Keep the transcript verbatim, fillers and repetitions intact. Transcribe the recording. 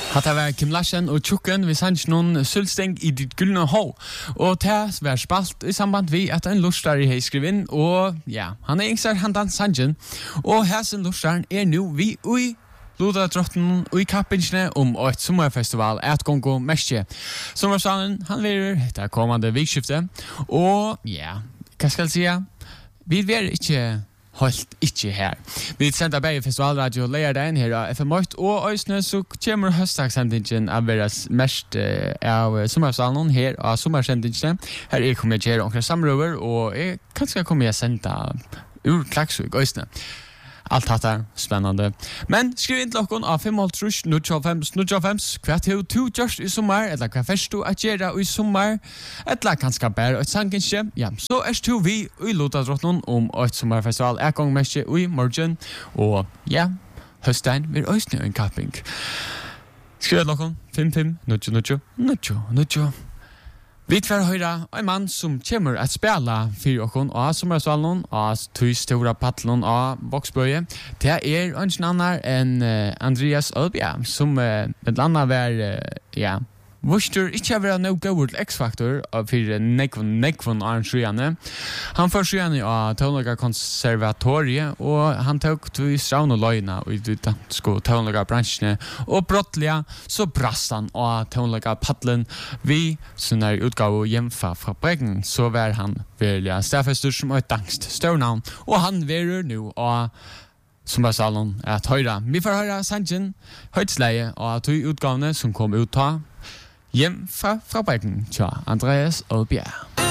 Hatta var Kim Larsen og Tjukken vi sanns noen sølvsteng i ditt gyllene hå. Og det var spalt i samband vi at en lustar i hei skriv inn, og ja, han er yngster han dans sannsjen. Og hæsen lustaren er nu vi ui Luda drotten ui kappingsne om et sommerfestival et gongo mestje. Sommersalen, han verer etter kommande vikskifte, og ja, hva skal jeg si? Vi verer ikke Halt ikke her. Vi sender bare festivalradio Leierdein her av F M åtte, og øysene så kommer høstdagssendingen av deres mest uh, av sommersalen her av sommersendingene. Her er kommer jeg til å gjøre omkring samrøver, og jeg kanskje kommer jeg sende ur Klaksvik øysene. Alt dette er spennende. Men skriv inn til dere av fem åtte null fem null fem hva har du gjort i sommer, eller hva først du at gjøre i sommer, eller kanskje bare et sangenskje. Ja, så er du vi i Lodadrottenen om et sommerfestival er gang mest i morgen, og ja, høstdagen vil øsne en kapping. Skriv inn til dere fem fem null null null null. Vi tver høyra en mann som kommer at spela for okon av sommersvalen av tøy stora paddelen av Voksbøye. Det er ønsken annar enn uh, Andreas Ølbjerg, som uh, med landa var, uh, ja, Vostur ikke har vært noe gøyvord X-faktor for nekvun, nekvun Arne Sjøjane. Han får Sjøjane av Tøvnlaga konservatoriet, og han tok til Stravn og Løyna i de danske Tøvnlaga bransjene, og brottelig så brast han av Tøvnlaga paddelen vi sånne utgave hjemfa fra Breggen, så var han velja stafester som et dankst størnavn, og han verer nå av som var salen at høyra. Vi får høre sannsyn, høytsleie av to utgavene som kom ut av hjem fra fabrikken til Andreas Ølbjerg.